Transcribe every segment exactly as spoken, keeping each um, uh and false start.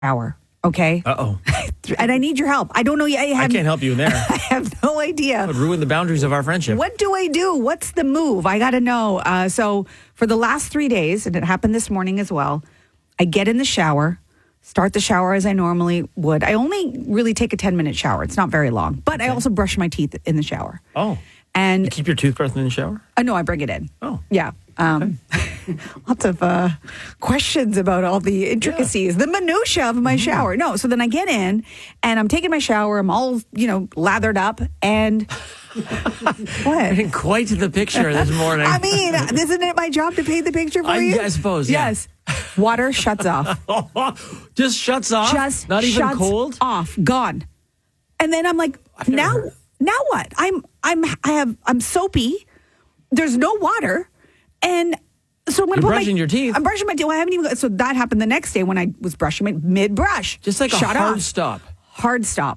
shower. Okay. Uh-oh. And I need your help. I don't know. I, have, I can't help you in there. I have no idea. It would ruin the boundaries of our friendship. What do I do? What's the move? I got to know. Uh, so for the last three days, and it happened this morning as well, I get in the shower, start the shower as I normally would. I only really take a ten-minute shower. It's not very long. But okay. I also brush my teeth in the shower. Oh. And you keep your toothbrush in the shower? Uh, no, I bring it in. Oh. Yeah. Um, okay. Lots of uh, questions about all the intricacies, yeah. the minutia of my mm-hmm. shower. No, so then I get in and I'm taking my shower. I'm all, you know, lathered up and... What? I didn't quite the picture this morning. I mean, isn't it my job to paint the picture for I, you? I suppose, yeah. Yes. Water shuts off. Just shuts off? Just Not even shuts cold? off. Gone. And then I'm like, now, heard. now what? I'm, I'm, I have, I'm soapy. There's no water. And so I'm going to put brushing my, your teeth. I'm brushing my teeth. Well, I haven't even, so that happened the next day when I was brushing my mid-brush. Just like Shut a hard off. stop. Hard stop.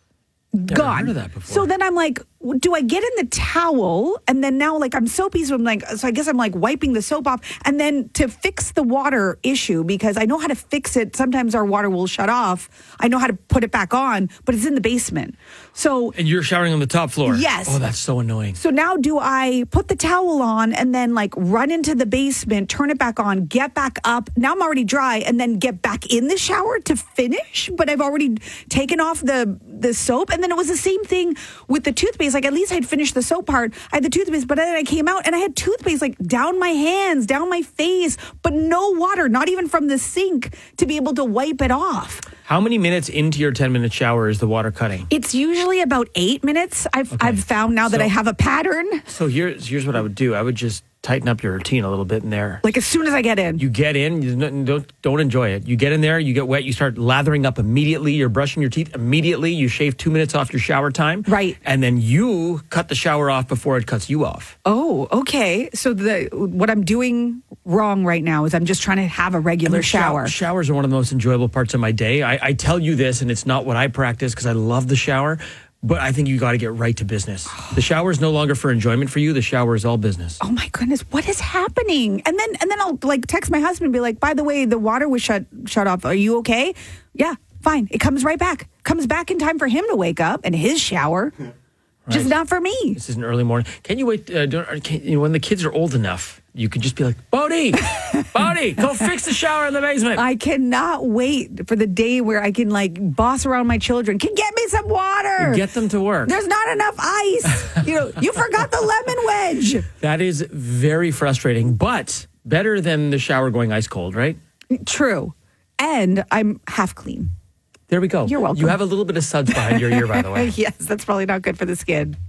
Never Gone. Heard of that before. So then I'm like, do I get in the towel? And then now, like, I'm soapy, so I'm like, so I guess I'm like wiping the soap off. And then to fix the water issue, because I know how to fix it. Sometimes our water will shut off. I know how to put it back on, but it's in the basement. So. And you're showering on the top floor. Yes. Oh, that's so annoying. So now do I put the towel on and then like run into the basement, turn it back on, get back up. Now I'm already dry and then get back in the shower to finish. But I've already taken off the, the soap. And then it was the same thing with the toothpaste. Like at least I'd finished the soap part. I had the toothpaste, but then I came out and I had toothpaste like down my hands, down my face, but no water, not even from the sink to be able to wipe it off. How many minutes into your ten-minute shower is the water cutting? It's usually about eight minutes. I've okay. I've found now that so, I have a pattern. So here's here's what I would do. I would just tighten up your routine a little bit in there. Like as soon as I get in. You get in, you don't, don't enjoy it. You get in there, you get wet, you start lathering up immediately, you're brushing your teeth immediately, you shave two minutes off your shower time. Right. And then you cut the shower off before it cuts you off. Oh, okay. So the what I'm doing wrong right now is I'm just trying to have a regular I mean, shower. Show, showers are one of the most enjoyable parts of my day. I, I tell you this, and it's not what I practice because I love the shower. But I think you got to get right to business. The shower is no longer for enjoyment for you. The shower is all business. Oh my goodness, what is happening? And then and then I'll like text my husband and be like, by the way, the water was shut shut off. Are you okay? Yeah, fine. It comes right back. Comes back in time for him to wake up and his shower. Right. Just not for me. This is an early morning. Can you wait? Uh, don't, can, you know, when the kids are old enough, you could just be like, Bodie, Bodie, go fix the shower in the basement. I cannot wait for the day where I can like boss around my children. Can get me some water. Get them to work. There's not enough ice. You know, you forgot the lemon wedge. That is very frustrating, but better than the shower going ice cold, right? True. And I'm half clean. There we go. You're welcome. You have a little bit of suds behind your ear, by the way. Yes, that's probably not good for the skin.